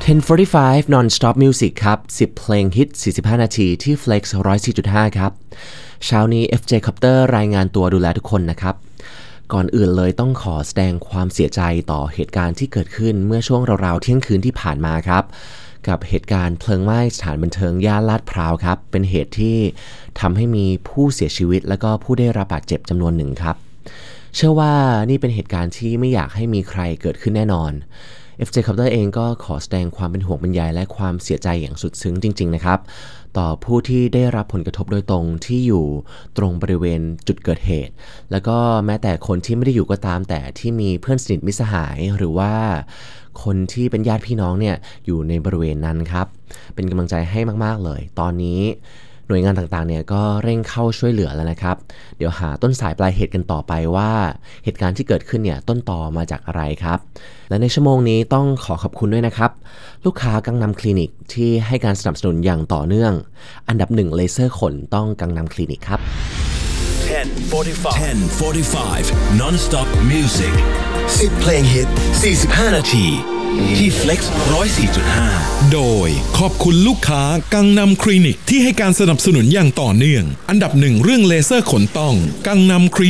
10:45 Non-Stop Music ครับ10เพลงฮิต45นาทีที่ Flex 104.5 ครับเช้านี้ FJ Copter รายงานตัวดูแลทุกคนนะครับก่อนอื่นเลยต้องขอแสดงความเสียใจต่อเหตุการณ์ที่เกิดขึ้นเมื่อช่วงราวๆเที่ยงคืนที่ผ่านมาครับกับเหตุการณ์เพลิงไหม้สถานบันเทิงย่านลาดพร้าวครับเป็นเหตุที่ทำให้มีผู้เสียชีวิตและก็ผู้ได้รับบาดเจ็บจำนวนหนึ่งครับเชื่อว่านี่เป็นเหตุการณ์ที่ไม่อยากให้มีใครเกิดขึ้นแน่นอน FJ Copter เองก็ขอแสดงความเป็นห่วงบรรยายและความเสียใจอย่างสุดซึ้งจริงๆนะครับต่อผู้ที่ได้รับผลกระทบโดยตรงที่อยู่ตรงบริเวณจุดเกิดเหตุแล้วก็แม้แต่คนที่ไม่ได้อยู่ก็ตามแต่ที่มีเพื่อนสนิทมิตรสหายหรือว่าคนที่เป็นญาติพี่น้องเนี่ยอยู่ในบริเวณนั้นครับเป็นกำลังใจให้มากๆเลยตอนนี้หน่วยงานต่างๆเนี่ยก็เร่งเข้าช่วยเหลือแล้วนะครับเดี๋ยวหาต้นสายปลายเหตุกันต่อไปว่าเหตุการณ์ที่เกิดขึ้นเนี่ยต้นตอมาจากอะไรครับและในชั่วโมงนี้ต้องขอขอบคุณด้วยนะครับลูกค้ากังนำคลินิกที่ให้การสนับสนุนอย่างต่อเนื่องอันดับ1เลเซอร์ขนต้องกังนำคลินิกครับ 10:45 Non-Stop Music 10เพลงฮิต45นาทีที่ Flex 104.5 โดยขอบคุณลูกค้ากังนำคลินิกที่ให้การสนับสนุนอย่างต่อเนื่องอันดับ1เรื่องเลเซอร์ขนต้องกังนำคลิ